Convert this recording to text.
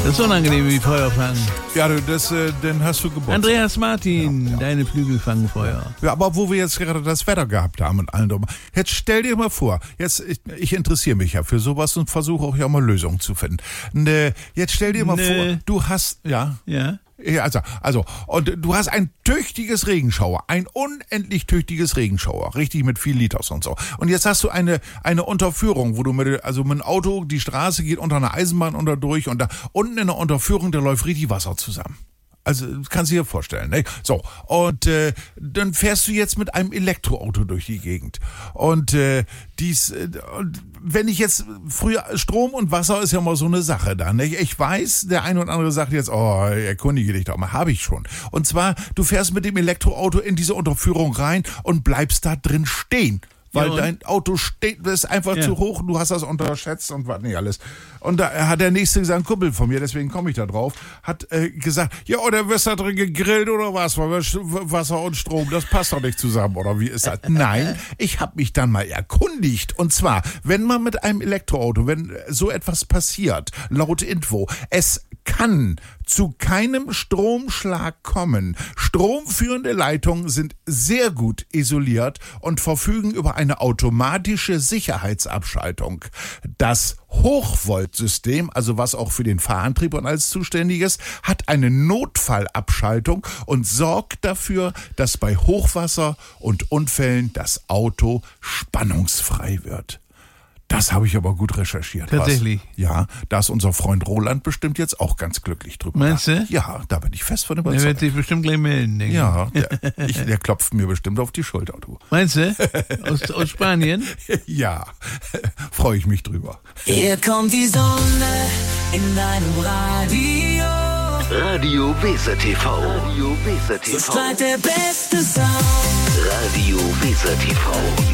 Das ist unangenehm wie Feuer fangen. Ja, den hast du Geburtstag. Andreas Martin, deine Flügel fangen Feuer. Ja, aber wo wir jetzt gerade das Wetter gehabt haben und allen drum. Jetzt stell dir mal vor, ich interessiere mich ja für sowas und versuche auch ja mal Lösungen zu finden. Jetzt stell dir mal vor, du hast, ja. Ja? Ja, und du hast ein tüchtiges Regenschauer, ein unendlich tüchtiges Regenschauer, richtig mit viel Liters und so. Und jetzt hast du eine Unterführung, wo du mit dem Auto, die Straße geht unter einer Eisenbahn durch und da unten in der Unterführung, da läuft richtig Wasser zusammen. Also, das kannst du dir vorstellen, ne? So, und dann fährst du jetzt mit einem Elektroauto durch die Gegend. Und wenn ich jetzt früher, Strom und Wasser ist ja mal so eine Sache da, ne? Ich weiß, der eine oder andere sagt jetzt, erkundige dich doch mal, habe ich schon. Und zwar, du fährst mit dem Elektroauto in diese Unterführung rein und bleibst da drin stehen. Weil dein Auto steht, ist einfach zu hoch, du hast das unterschätzt und was nicht alles. Und da hat der Nächste gesagt, ein Kumpel von mir, deswegen komme ich da drauf, hat gesagt, ja, oder wirst da drin gegrillt oder was? Weil Wasser und Strom, das passt doch nicht zusammen, oder wie ist das? Nein, ich habe mich dann mal erkundigt. Und zwar, wenn man mit einem Elektroauto, wenn so etwas passiert, laut Info, es kann zu keinem Stromschlag kommen. Stromführende Leitungen sind sehr gut isoliert und verfügen über eine automatische Sicherheitsabschaltung. Das Hochvoltsystem, also was auch für den Fahrantrieb und alles zuständig ist, hat eine Notfallabschaltung und sorgt dafür, dass bei Hochwasser und Unfällen das Auto spannungsfrei wird. Das habe ich aber gut recherchiert. Tatsächlich? Ja, da ist unser Freund Roland bestimmt jetzt auch ganz glücklich drüber. Meinst du? Ja, da bin ich fest von überzeugt. Der wird sich bestimmt gleich melden, denke ich. Ja, der klopft mir bestimmt auf die Schulter, du. Meinst du? Aus Spanien? Ja, freue ich mich drüber. Hier kommt die Sonne in deinem Radio. Radio Weser TV. Radio Weser So TV. strahlt der beste Sound. Radio Weser TV.